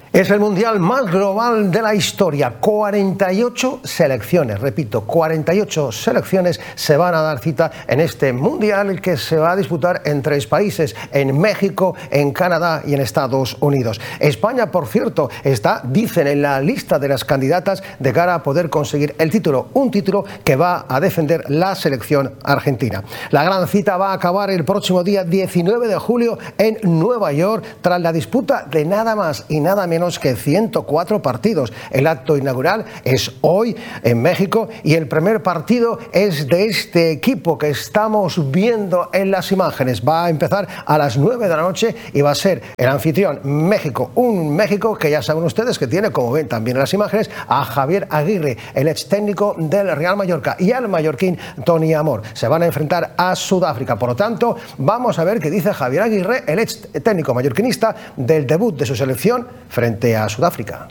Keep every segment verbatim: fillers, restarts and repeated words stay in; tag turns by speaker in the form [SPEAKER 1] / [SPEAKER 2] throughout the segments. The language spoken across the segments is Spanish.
[SPEAKER 1] Es el mundial más global de la historia, cuarenta y ocho selecciones, repito, cuarenta y ocho selecciones se van a dar cita en este mundial que se va a disputar en tres países, en México, en Canadá y en Estados Unidos. España, por cierto, está, dicen, en la lista de las candidatas de cara a poder conseguir el título, un título que va a defender la selección argentina. La gran cita va a acabar el próximo día diecinueve de julio en Nueva York, tras la disputa de nada más y nada menos que ciento cuatro partidos. El acto inaugural es hoy en México y el primer partido es de este equipo que estamos viendo en las imágenes. Va a empezar a las nueve de la noche y va a ser el anfitrión México, un México que ya saben ustedes que tiene, como ven también en las imágenes, a Javier Aguirre, el ex técnico del Real Mallorca, y al mallorquín Toni Amor. Se van a enfrentar a Sudáfrica. Por lo tanto, vamos a ver qué dice Javier Aguirre, el ex técnico mallorquinista, del debut de su selección frente a Sudáfrica.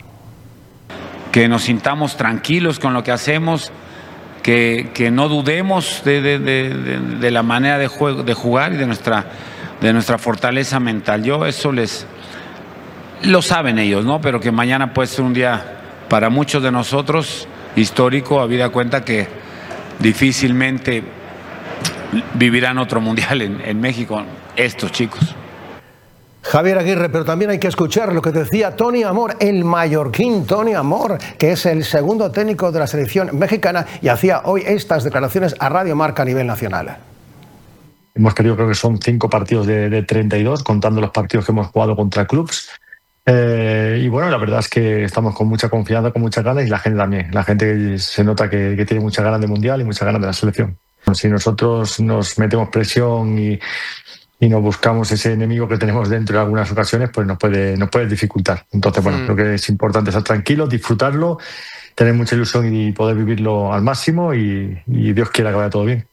[SPEAKER 2] Que nos sintamos tranquilos con lo que hacemos, que, que no dudemos de, de, de, de la manera de, juego, de jugar y de nuestra, de nuestra fortaleza mental. Yo eso les lo saben ellos, ¿no? Pero que mañana puede ser un día para muchos de nosotros histórico, habida cuenta que difícilmente vivirán otro mundial en, en México estos chicos.
[SPEAKER 1] Javier Aguirre, pero también hay que escuchar lo que decía Toni Amor, el mallorquín Toni Amor, que es el segundo técnico de la selección mexicana y hacía hoy estas declaraciones a Radio Marca a nivel nacional.
[SPEAKER 3] Hemos querido, creo que son cinco partidos de, de treinta y dos, contando los partidos que hemos jugado contra clubs. Eh, y bueno, la verdad es que estamos con mucha confianza, con muchas ganas, y la gente también. La gente se nota que, que tiene muchas ganas de mundial y muchas ganas de la selección. Si nosotros nos metemos presión y y nos buscamos ese enemigo que tenemos dentro en algunas ocasiones, pues nos puede, nos puede dificultar. Entonces, bueno, mm. creo que es importante estar tranquilos, disfrutarlo, tener mucha ilusión y poder vivirlo al máximo y, y Dios quiera que vaya todo bien.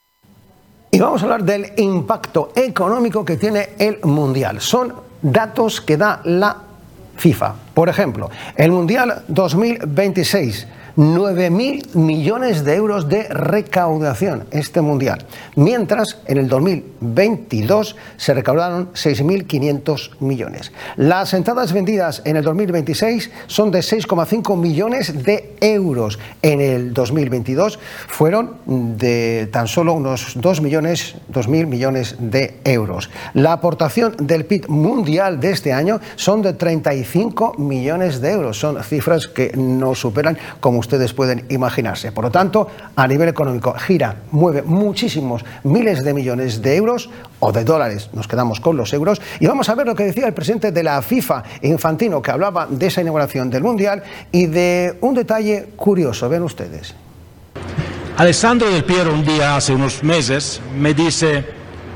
[SPEAKER 1] Y vamos a hablar del impacto económico que tiene el Mundial. Son datos que da la FIFA. Por ejemplo, el Mundial dos mil veintiséis, nueve mil millones de euros de recaudación este mundial, mientras en el dos mil veintidós se recaudaron seis mil quinientos millones. Las entradas vendidas en el dos mil veintiséis son de seis coma cinco millones de euros. En el dos mil veintidós fueron de tan solo unos dos millones, dos mil millones de euros. La aportación del P I B mundial de este año son de treinta y cinco millones de euros. Son cifras que no superan, como ustedes pueden imaginarse. Por lo tanto, a nivel económico gira, mueve muchísimos miles de millones de euros o de dólares, nos quedamos con los euros, y vamos a ver lo que decía el presidente de la FIFA, Infantino, que hablaba de esa inauguración del Mundial y de un detalle curioso. Ven ustedes.
[SPEAKER 4] Alessandro Del Piero un día hace unos meses me dice: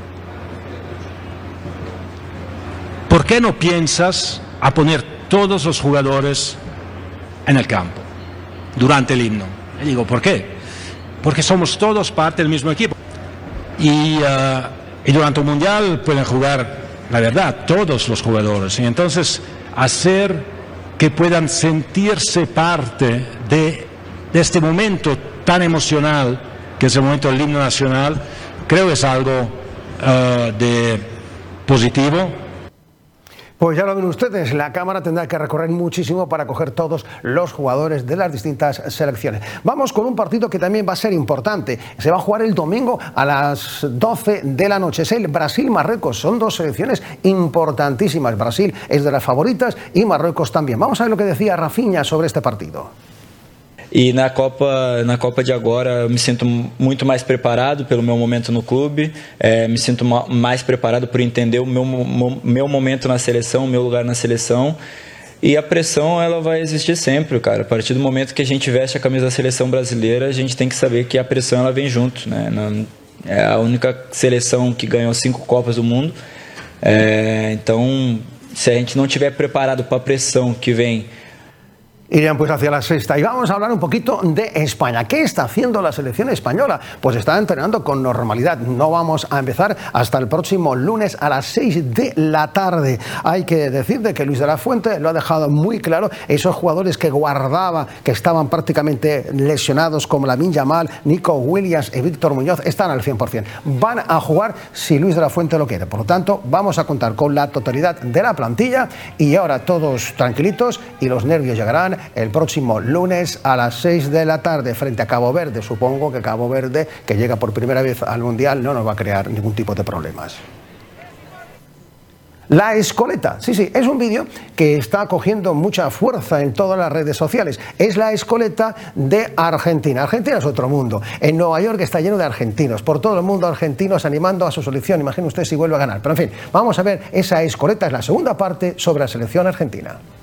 [SPEAKER 4] ¿por qué no piensas a poner todos los jugadores en el campo durante el himno? Le digo, ¿por qué? Porque somos todos parte del mismo equipo. Y, uh, y durante un mundial pueden jugar, la verdad, todos los jugadores. Y entonces hacer que puedan sentirse parte de, de este momento tan emocional, que es el momento del himno nacional, creo que es algo uh, de positivo.
[SPEAKER 1] Pues ya lo ven ustedes, la cámara tendrá que recorrer muchísimo para coger todos los jugadores de las distintas selecciones. Vamos con un partido que también va a ser importante. Se va a jugar el domingo a las doce de la noche. Es el Brasil-Marruecos. Son dos selecciones importantísimas. Brasil es de las favoritas y Marruecos también. Vamos a ver lo que decía Rafinha sobre este partido.
[SPEAKER 5] E na Copa, na Copa de agora eu me sinto muito mais preparado pelo meu momento no clube, é, me sinto mais preparado por entender o meu, meu momento na seleção, o meu lugar na seleção, e a pressão ela vai existir sempre, cara. A partir do momento que a gente veste a camisa da seleção brasileira, a gente tem que saber que a pressão ela vem junto, né? É a única seleção que ganhou cinco Copas do Mundo, é, então se a gente não estiver preparado para a pressão que vem
[SPEAKER 1] Irían pues hacia la sexta y vamos a hablar un poquito de España. ¿Qué está haciendo la selección española? Pues está entrenando con normalidad. No vamos a empezar hasta el próximo lunes a las seis de la tarde. Hay que decir de que Luis de la Fuente lo ha dejado muy claro. Esos jugadores que guardaba, que estaban prácticamente lesionados, como Lamine Yamal, Nico Williams y Víctor Muñoz, están al cien por cien. Van a jugar si Luis de la Fuente lo quiere. Por lo tanto, vamos a contar con la totalidad de la plantilla y ahora todos tranquilitos y los nervios llegarán el próximo lunes a las seis de la tarde frente a Cabo Verde. Supongo que Cabo Verde, que llega por primera vez al Mundial, no nos va a crear ningún tipo de problemas. La escoleta, sí, sí, es un vídeo que está cogiendo mucha fuerza en todas las redes sociales. Es la escoleta de Argentina. Argentina es otro mundo. En Nueva York está lleno de argentinos, por todo el mundo argentinos animando a su selección. Imagine usted si vuelve a ganar. Pero en fin, vamos a ver esa escoleta, es la segunda parte sobre la selección argentina.